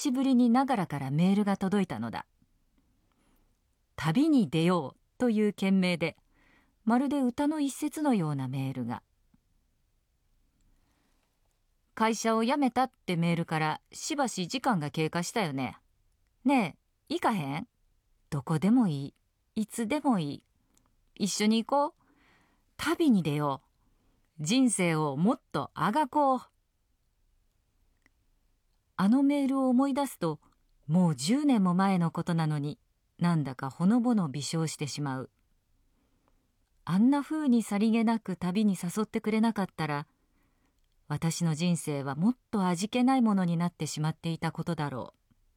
しぶりにながらからメールが届いたのだ。旅に出ようという件名で、まるで歌の一節のようなメールが。会社を辞めたってメールからしばし時間が経過したよね。ねえ、行かへん？どこでもいい。いつでもいい。一緒に行こう。旅に出よう。人生をもっとあがこう。あのメールを思い出すと、もう10年も前のことなのに、なんだかほのぼの微笑してしまう。あんな風にさりげなく旅に誘ってくれなかったら、私の人生はもっと味気ないものになってしまっていたことだろう。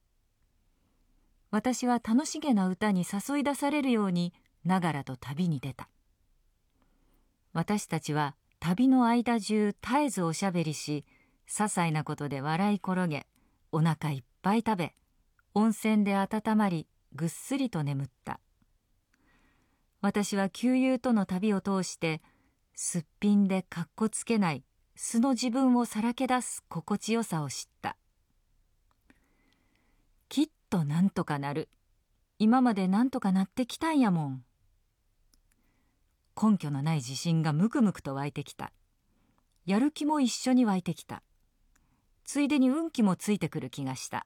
私は楽しげな歌に誘い出されるようにながらと旅に出た。私たちは旅の間中絶えずおしゃべりし、些細なことで笑い転げ、お腹いっぱい食べ、温泉で温まり、ぐっすりと眠った。私は旧友との旅を通して、すっぴんでかっこつけない素の自分をさらけ出す心地よさを知った。きっとなんとかなる。今までなんとかなってきたんやもん。根拠のない自信がむくむくと湧いてきた。やる気も一緒に湧いてきた。ついでに運気もついてくる気がした。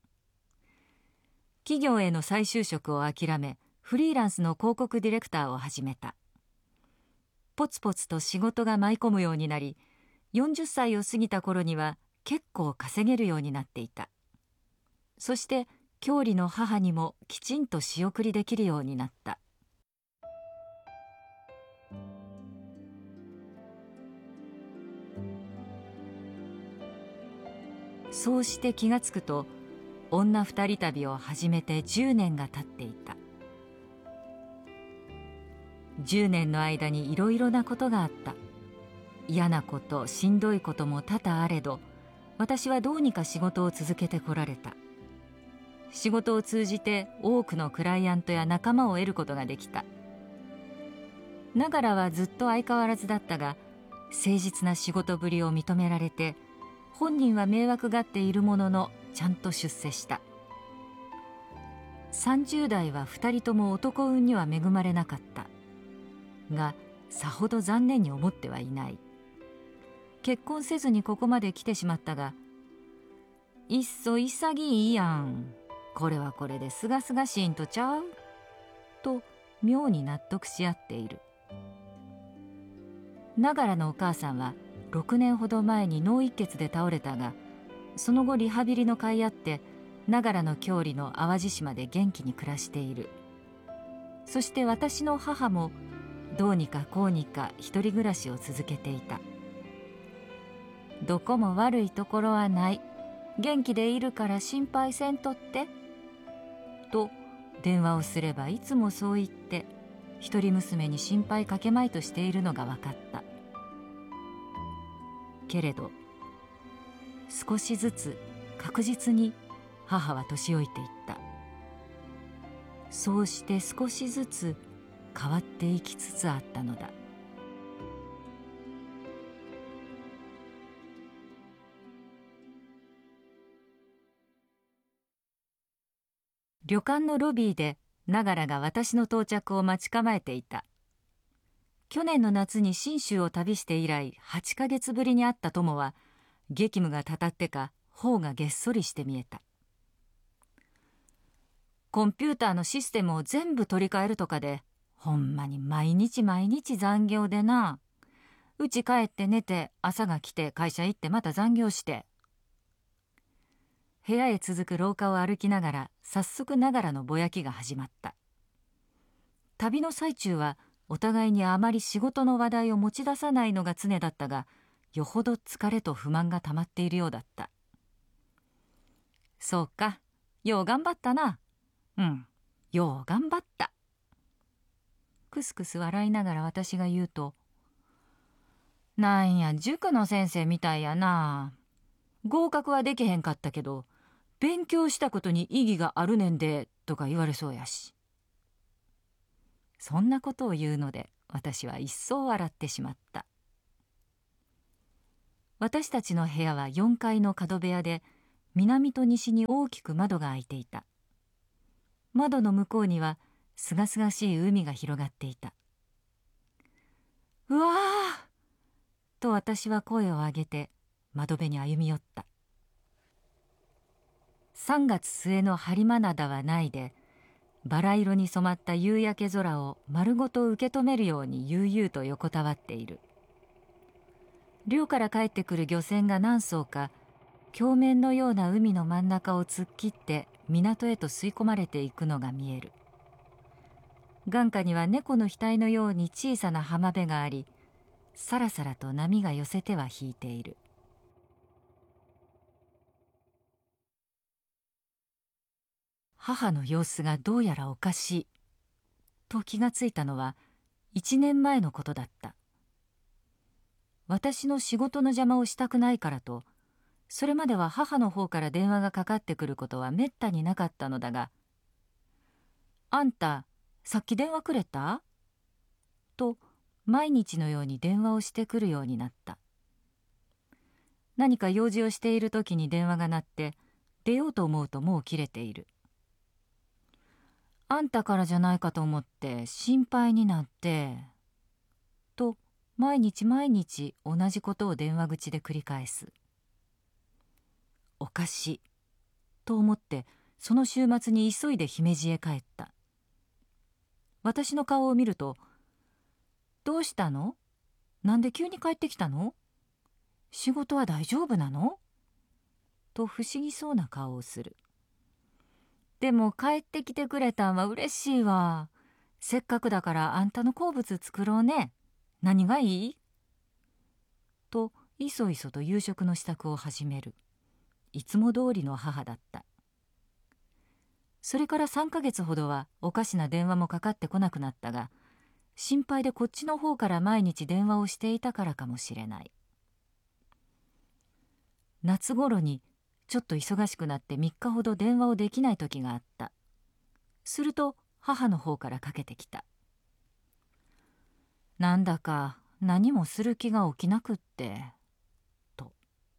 企業への再就職を諦め、フリーランスの広告ディレクターを始めた。ポツポツと仕事が舞い込むようになり、40歳を過ぎた頃には結構稼げるようになっていた。そして郷里の母にもきちんと仕送りできるようになった。そうして気がつくと、女二人旅を始めて10年が経っていた。10年の間にいろいろなことがあった。嫌なこと、しんどいことも多々あれど、私はどうにか仕事を続けてこられた。仕事を通じて多くのクライアントや仲間を得ることができた。ながらはずっと相変わらずだったが、誠実な仕事ぶりを認められて、本人は迷惑がっているもののちゃんと出世した。30代は2人とも男運には恵まれなかったが、さほど残念に思ってはいない。結婚せずにここまで来てしまったが、いっそ潔いやん、これはこれですがすがしいんとちゃうと妙に納得し合っている。ながらのお母さんは6年ほど前に脳一血で倒れたが、その後リハビリの甲斐あってながらの郷里の淡路島で元気に暮らしている。そして私の母もどうにかこうにか一人暮らしを続けていた。どこも悪いところはない、元気でいるから心配せんとってと電話をすればいつもそう言って一人娘に心配かけまいとしているのが分かった。けれど少しずつ確実に母は年老いていった。そうして少しずつ変わっていきつつあったのだ。旅館のロビーでながらが私の到着を待ち構えていた。去年の夏に信州を旅して以来8ヶ月ぶりに会った友は、激務がたたってか頬がげっそりして見えた。コンピューターのシステムを全部取り替えるとかで、ほんまに毎日毎日残業でな。うち帰って寝て朝が来て会社行ってまた残業して。部屋へ続く廊下を歩きながら早速ながらのぼやきが始まった。旅の最中はお互いにあまり仕事の話題を持ち出さないのが常だったが、よほど疲れと不満が溜まっているようだった。そうか、よう頑張ったな。うん、よう頑張った。くすくす笑いながら私が言うと、なんや塾の先生みたいやな。合格はできへんかったけど、勉強したことに意義があるねんで、とか言われそうやし。そんなことを言うので、私は一層笑ってしまった。私たちの部屋は4階の角部屋で、 南と西に大きく窓が開いていた。窓の向こうにはすがすがしい海が広がっていた。うわーと私は声を上げて窓辺に歩み寄った。3月末の播磨灘はないで、バラ色に染まった夕焼け空を丸ごと受け止めるように悠々と横たわっている。漁から帰ってくる漁船が何艘か鏡面のような海の真ん中を突っ切って港へと吸い込まれていくのが見える。眼下には猫の額のように小さな浜辺があり、さらさらと波が寄せては引いている。母の様子がどうやらおかしいと気がついたのは1年前のことだった。私の仕事の邪魔をしたくないからと、それまでは母の方から電話がかかってくることはめったになかったのだが、あんた、さっき電話くれた？と毎日のように電話をしてくるようになった。何か用事をしている時に電話が鳴って出ようと思うともう切れている。あんたからじゃないかと思って心配になってと毎日毎日同じことを電話口で繰り返す。おかしいと思ってその週末に急いで姫路へ帰った。私の顔を見ると、どうしたの？なんで急に帰ってきたの？仕事は大丈夫なの？と不思議そうな顔をする。でも帰ってきてくれたんは嬉しいわ。せっかくだからあんたの好物作ろうね。何がいい？といそいそと夕食の支度を始める。いつも通りの母だった。それから3ヶ月ほどはおかしな電話もかかってこなくなったが、心配でこっちの方から毎日電話をしていたからかもしれない。夏頃にちょっと忙しくなって3日ほど電話をできない時があった。すると母の方からかけてきた。なんだか何もする気が起きなくって、と。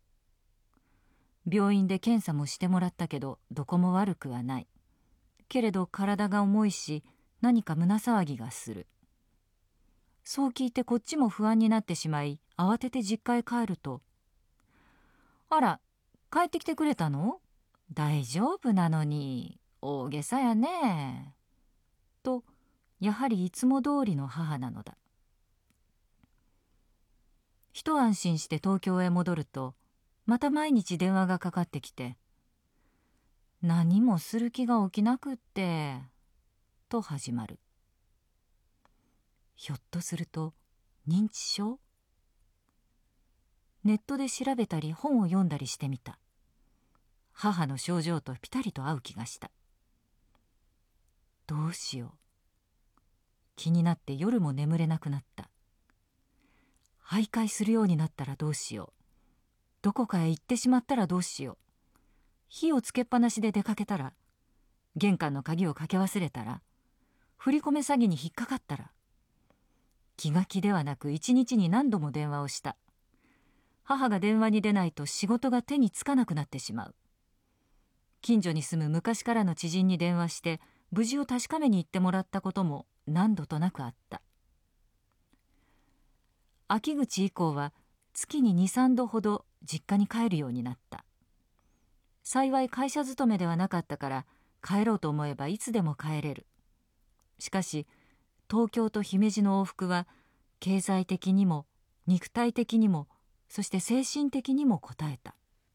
病院で検査もしてもらったけどどこも悪くはない。けれど体が重いし何か胸騒ぎがする。そう聞いてこっちも不安になってしまい慌てて実家へ帰ると、あら、帰ってきてくれたの？大丈夫なのに、大げさやね。と、やはりいつも通りの母なのだ。一安心して東京へ戻ると、また毎日電話がかかってきて、何もする気が起きなくって、と始まる。ひょっとすると、認知症？ネットで調べたり本を読んだりしてみた。母の症状とぴたりと合う気がした。どうしよう。気になって夜も眠れなくなった。徘徊するようになったらどうしよう。どこかへ行ってしまったらどうしよう。火をつけっぱなしで出かけたら、玄関の鍵をかけ忘れたら、振り込め詐欺に引っかかったら。気が気ではなく一日に何度も電話をした。母が電話に出ないと仕事が手につかなくなってしまう。近所に住む昔からの知人に電話して無事を確かめに行ってもらったことも何度となくあった。秋口以降は月に2、3度ほど実家に帰るようになった。幸い会社勤めではなかったから帰ろうと思えばいつでも帰れる。しかし東京と姫路の往復は経済的にも肉体的にもそして精神的にも応えた。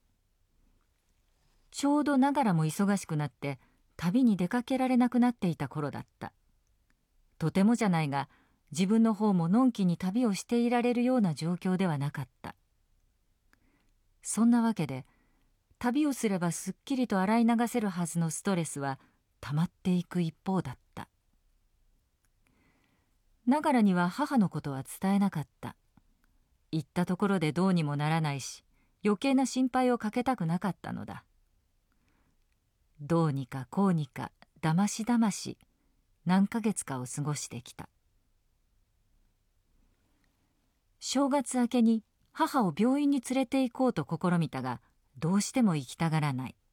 ちょうどながらも忙しくなって旅に出かけられなくなっていた頃だった。とてもじゃないが自分の方ものんきに旅をしていられるような状況ではなかった。そんなわけで旅をすればすっきりと洗い流せるはずのストレスは溜まっていく一方だった。ながらには母のことは伝えなかった。言ったところでどうにもならないし余計な心配をかけたくなかったのだ。どうにかこうにかだましだまし何ヶ月かを過ごしてきた。正月明けに母を病院に連れて行こうと試みたがどうしても行きたがらない。